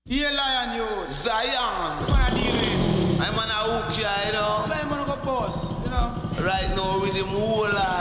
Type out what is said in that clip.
Yeah, lion, you. Zion. What I deal with? I'm on a hook here, you know. I'm gonna go boss, you know. Right now with him whole